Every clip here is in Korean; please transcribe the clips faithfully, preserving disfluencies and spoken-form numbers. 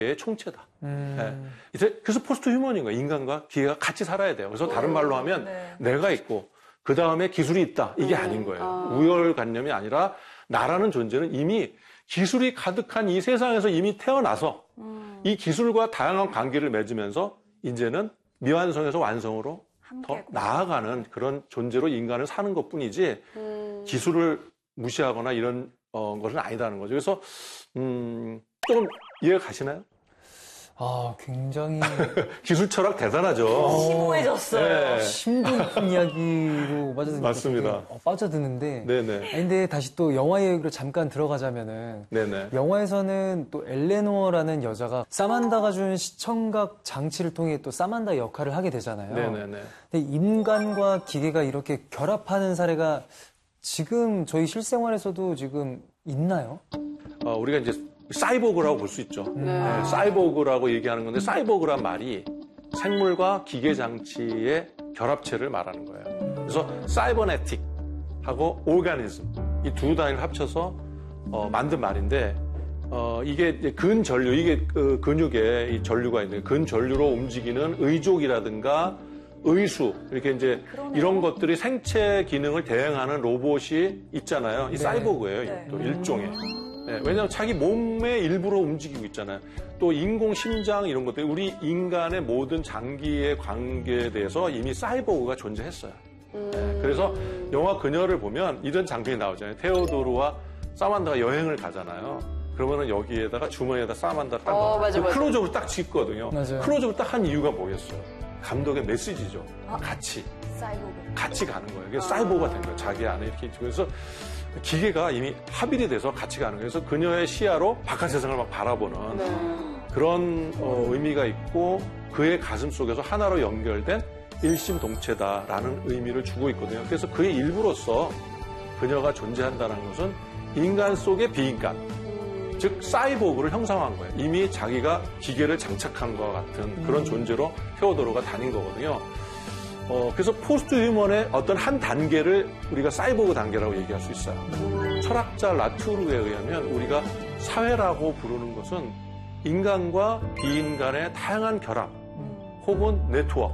기계의 총체다. 음. 네. 그래서 포스트 휴먼인 거예요. 인간과 기계가 같이 살아야 돼요. 그래서 다른 말로 하면 네. 내가 있고 그 다음에 기술이 있다. 이게 음. 아닌 거예요. 아. 우열관념이 아니라 나라는 존재는 이미 기술이 가득한 이 세상에서 이미 태어나서 음. 이 기술과 다양한 관계를 맺으면서 이제는 미완성에서 완성으로 더 나아가는 그런 존재로 인간을 사는 것뿐이지 음. 기술을 무시하거나 이런 어, 것은 아니다는 거죠. 그래서 음, 조금 이해가 가시나요? 아, 굉장히 기술 철학 대단하죠. 심오해졌어요. 네. 심도 깊은 이야기로 빠져드는 맞습니다. 어, 빠져드는데. 네네. 아니, 근데 다시 또 영화 얘기로 잠깐 들어가자면은. 네네. 영화에서는 또 엘레노어라는 여자가 사만다가 준 시청각 장치를 통해 또 사만다 역할을 하게 되잖아요. 네네네. 근데 인간과 기계가 이렇게 결합하는 사례가 지금 저희 실생활에서도 지금 있나요? 어, 우리가 이제 사이보그라고 볼 수 있죠. 네. 네, 사이보그라고 얘기하는 건데 사이보그란 말이 생물과 기계 장치의 결합체를 말하는 거예요. 그래서 사이버네틱하고 오가니즘 이 두 단위를 합쳐서 어, 만든 말인데 어, 이게 이제 근전류 이게 그 근육에 이 전류가 있는데 근전류로 움직이는 의족이라든가 의수 이렇게 이제 그러네요. 이런 것들이 생체 기능을 대행하는 로봇이 있잖아요. 이 네. 사이보그예요. 네. 또 일종의. 네, 왜냐하면 자기 몸의 일부로 움직이고 있잖아요. 또 인공 심장 이런 것들 우리 인간의 모든 장기의 관계에 대해서 이미 사이보그가 존재했어요. 네, 그래서 영화 그녀를 보면 이런 장면이 나오잖아요. 테오도르와 사만다가 여행을 가잖아요. 그러면은 여기에다가 주머니에다 사만다를 딱 어, 맞아, 맞아. 클로즈업을 딱 짓거든요. 맞아요. 클로즈업을 딱 한 이유가 뭐겠어요? 감독의 메시지죠. 아, 같이. 사이보그. 같이 가는 거예요. 그게 아. 사이보그가 된 거예요. 자기 안에 이렇게 있고. 그래서 기계가 이미 합일이 돼서 같이 가는 거예요. 그래서 그녀의 시야로 바깥 세상을 막 바라보는 네. 그런 어, 의미가 있고 그의 가슴 속에서 하나로 연결된 일심동체다라는 의미를 주고 있거든요. 그래서 그의 일부로서 그녀가 존재한다는 것은 인간 속의 비인간, 즉 사이보그를 형상화한 거예요. 이미 자기가 기계를 장착한 것과 같은 그런 존재로 테오도르가 다닌 거거든요. 어, 그래서 포스트 휴먼의 어떤 한 단계를 우리가 사이보그 단계라고 얘기할 수 있어요. 음. 철학자 라투르에 의하면 우리가 사회라고 부르는 것은 인간과 비인간의 다양한 결합 음. 혹은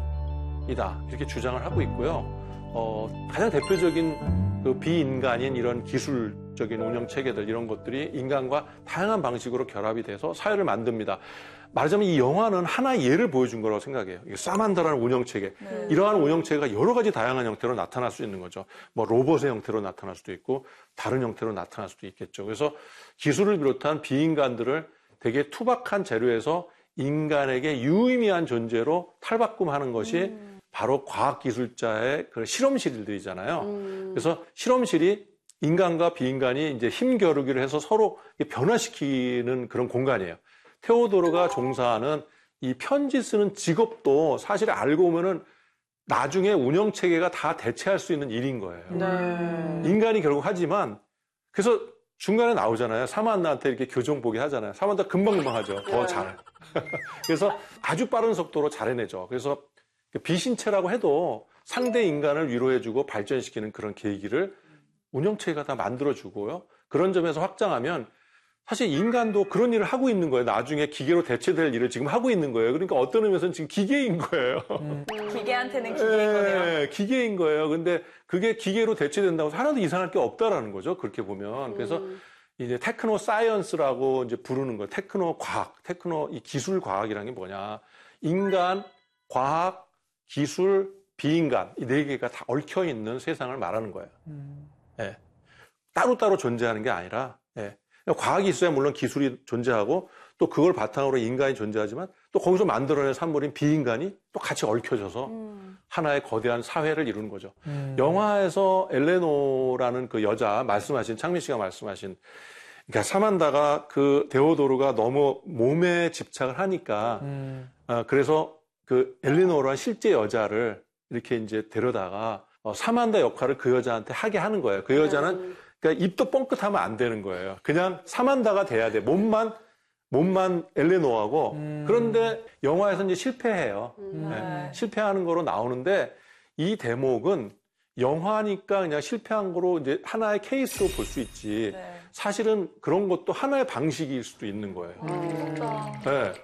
네트워크이다 이렇게 주장을 하고 있고요. 어, 가장 대표적인 그 비인간인 이런 기술적인 운영 체계들 이런 것들이 인간과 다양한 방식으로 결합이 돼서 사회를 만듭니다. 말하자면 이 영화는 하나의 예를 보여준 거라고 생각해요. 사만다라는 운영체계. 네. 이러한 운영체계가 여러 가지 다양한 형태로 나타날 수 있는 거죠. 뭐 로봇의 형태로 나타날 수도 있고 다른 형태로 나타날 수도 있겠죠. 그래서 기술을 비롯한 비인간들을 되게 투박한 재료에서 인간에게 유의미한 존재로 탈바꿈하는 것이 음. 바로 과학기술자의 그 실험실들이잖아요. 음. 그래서 실험실이 인간과 비인간이 이제 힘겨루기를 해서 서로 변화시키는 그런 공간이에요. 테오도르가 종사하는 이 편지 쓰는 직업도 사실 알고 보면은 나중에 운영체계가 다 대체할 수 있는 일인 거예요. 네. 인간이 결국 하지만 그래서 중간에 나오잖아요. 사만다한테 이렇게 교정보게 하잖아요. 사만다 금방금방 하죠. 더 네. 잘. 그래서 아주 빠른 속도로 잘 해내죠. 그래서 비신체라고 해도 상대 인간을 위로해주고 발전시키는 그런 계기를 운영체계가 다 만들어주고요. 그런 점에서 확장하면 사실 인간도 그런 일을 하고 있는 거예요. 나중에 기계로 대체될 일을 지금 하고 있는 거예요. 그러니까 어떤 의미에서는 지금 기계인 거예요. 음. 기계한테는 기계인 거네요. 네, 기계인 거예요. 근데 그게 기계로 대체된다고 해서 하나도 이상할 게 없다라는 거죠. 그렇게 보면. 그래서 음. 이제 테크노 사이언스라고 이제 부르는 거예요. 테크노 과학, 테크노 이 기술 과학이라는 게 뭐냐. 인간, 과학, 기술, 비인간 이 네 개가 다 얽혀 있는 세상을 말하는 거예요. 음. 네. 따로따로 존재하는 게 아니라 네. 과학이 있어야 물론 기술이 존재하고 또 그걸 바탕으로 인간이 존재하지만 또 거기서 만들어낸 산물인 비인간이 또 같이 얽혀져서 음. 하나의 거대한 사회를 이루는 거죠. 음. 영화에서 엘레노라는 그 여자 말씀하신 창민 씨가 말씀하신 그러니까 사만다가 그 데오도르가 너무 몸에 집착을 하니까 음. 어, 그래서 그 엘레노라는 실제 여자를 이렇게 이제 데려다가 어, 사만다 역할을 그 여자한테 하게 하는 거예요. 그 여자는 음. 그러니까 입도 뻥끗하면 안 되는 거예요. 그냥 사만다가 돼야 돼. 몸만 몸만 엘레노하고 음. 그런데 영화에서 이제 실패해요. 음. 네. 실패하는 거로 나오는데 이 대목은 영화니까 그냥 실패한 거로 이제 하나의 케이스로 볼 수 있지. 네. 사실은 그런 것도 하나의 방식일 수도 있는 거예요. 음. 네.